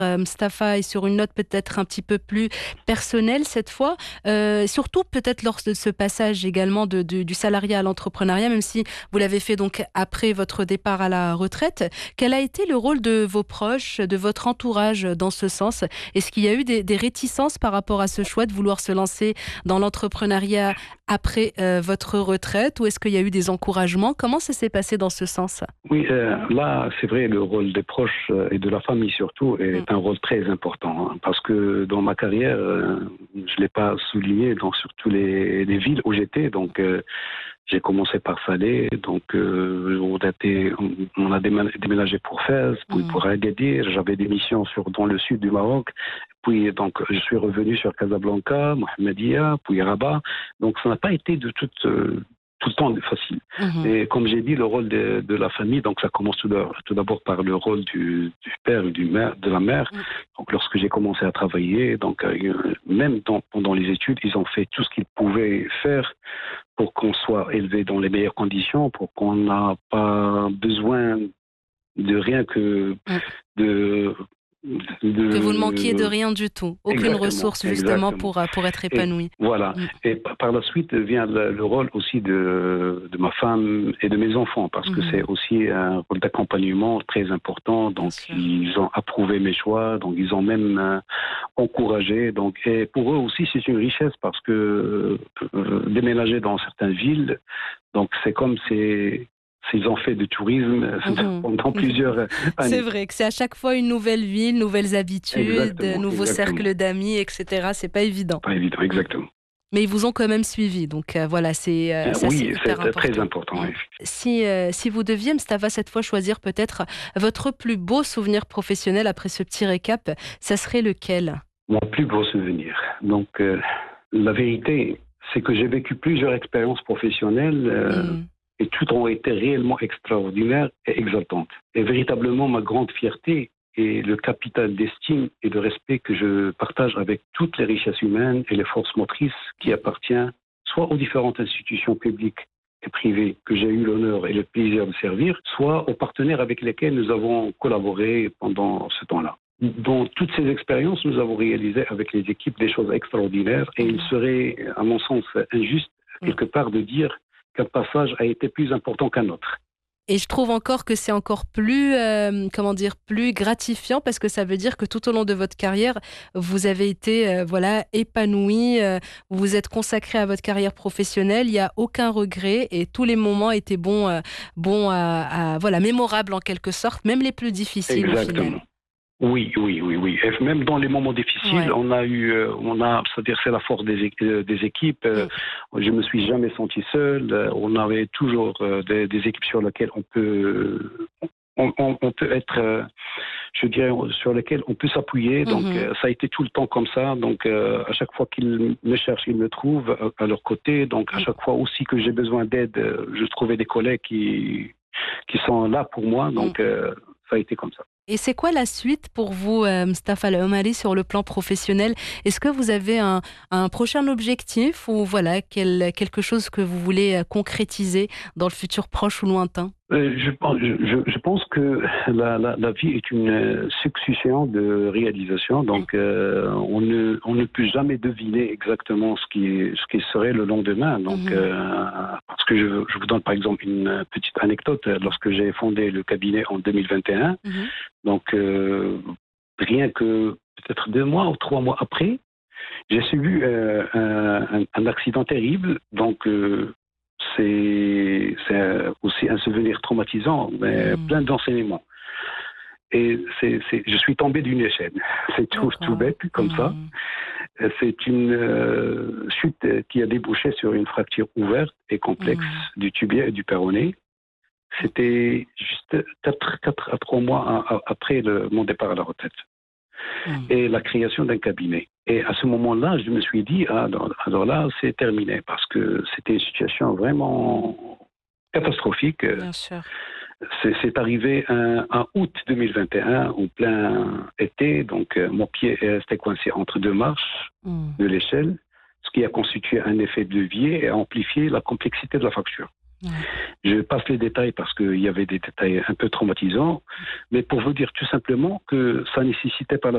Mustapha, et sur une note peut-être un petit peu plus personnelle cette fois, surtout peut-être lors de ce passage également du salariat à l'entrepreneuriat, même si vous l'avez fait donc après votre départ à la retraite. Quel a été le rôle de vos proches, de votre entourage dans ce sens? Est-ce qu'il y a eu des réticences par rapport à ce choix de vouloir se lancer dans l'entrepreneuriat après votre retraite, ou est-ce qu'il y a eu des encouragements? Comment ça s'est passé dans ce sens? Oui, là, c'est vrai, le rôle des proches et de la famille surtout est un rôle très important. Hein, parce que dans ma carrière, je ne l'ai pas souligné dans surtout les villes où j'étais. Donc, j'ai commencé par Salé. Donc, on a déménagé pour Fès, puis pour Agadir. J'avais des missions dans le sud du Maroc. Puis, donc, je suis revenu sur Casablanca, Mohamedia, puis Rabat. Donc, ça n'a pas été de tout le temps facile. Et comme j'ai dit, le rôle de la famille, donc ça commence tout d'abord par le rôle du père et de la mère. Donc lorsque j'ai commencé à travailler, donc même pendant les études, ils ont fait tout ce qu'ils pouvaient faire pour qu'on soit élevé dans les meilleures conditions, pour qu'on n'a pas besoin de rien que que vous ne manquiez de rien du tout, aucune ressource justement exactement. pour être épanoui. Voilà. Et par la suite vient le rôle aussi de ma femme et de mes enfants, parce que c'est aussi un rôle d'accompagnement très important. Donc ils ont approuvé mes choix, donc ils ont même encouragé. Donc, et pour eux aussi c'est une richesse, parce que déménager dans certaines villes, donc c'est comme s'ils ont fait du tourisme pendant plusieurs années. C'est vrai que c'est à chaque fois une nouvelle ville, nouvelles habitudes, nouveaux cercles d'amis, etc. C'est pas évident. Pas évident, exactement. Mais ils vous ont quand même suivi, donc voilà, c'est oui, hyper important. Très important. Oui. Si vous deviez, Mustapha, cette fois choisir peut-être votre plus beau souvenir professionnel après ce petit récap, ça serait lequel? Mon plus beau souvenir. Donc, la vérité, c'est que j'ai vécu plusieurs expériences professionnelles. Et toutes ont été réellement extraordinaires et exaltantes. Et véritablement, ma grande fierté est le capital d'estime et de respect que je partage avec toutes les richesses humaines et les forces motrices qui appartiennent soit aux différentes institutions publiques et privées que j'ai eu l'honneur et le plaisir de servir, soit aux partenaires avec lesquels nous avons collaboré pendant ce temps-là. Dans toutes ces expériences, nous avons réalisé avec les équipes des choses extraordinaires, et il serait, à mon sens, injuste quelque part de dire qu'un passage a été plus important qu'un autre. Et je trouve encore que c'est encore plus, plus gratifiant, parce que ça veut dire que tout au long de votre carrière, vous avez été épanoui, vous vous êtes consacré à votre carrière professionnelle, il n'y a aucun regret et tous les moments étaient mémorables en quelque sorte, même les plus difficiles. Exactement. Au final. Oui. Et même dans les moments difficiles, c'est-à-dire c'est la force des équipes. Je me suis jamais senti seul. On avait toujours des équipes sur lesquelles on peut être, je dirais, sur lesquelles on peut s'appuyer. Donc ça a été tout le temps comme ça. Donc à chaque fois qu'ils me cherchent, ils me trouvent à leur côté. Donc à chaque fois aussi que j'ai besoin d'aide, je trouvais des collègues qui sont là pour moi. Donc ça a été comme ça. Et c'est quoi la suite pour vous, Mustapha El Omari, sur le plan professionnel? Est-ce que vous avez un prochain objectif, ou quelque chose que vous voulez concrétiser dans le futur proche ou lointain? Je pense que la vie est une succession de réalisations. Donc, on ne peut jamais deviner exactement ce qui serait le lendemain. Donc, parce que je vous donne par exemple une petite anecdote. Lorsque j'ai fondé le cabinet en 2021, donc rien que peut-être 2 mois ou 3 mois après, j'ai subi un accident terrible. Donc c'est aussi un souvenir traumatisant, mais plein d'enseignements. Et je suis tombé d'une échelle. C'est tout bête comme ça. C'est une chute qui a débouché sur une fracture ouverte et complexe du tibia et du péroné. C'était juste 4 à 3 mois après mon départ à la retraite. Et la création d'un cabinet. Et à ce moment-là, je me suis dit, alors là, c'est terminé, parce que c'était une situation vraiment catastrophique. Bien sûr. C'est arrivé en août 2021, en plein été, donc mon pied est resté coincé entre 2 marches de l'échelle, ce qui a constitué un effet de levier et a amplifié la complexité de la fracture. Je passe les détails parce qu'il y avait des détails un peu traumatisants, mais pour vous dire tout simplement que ça nécessitait par la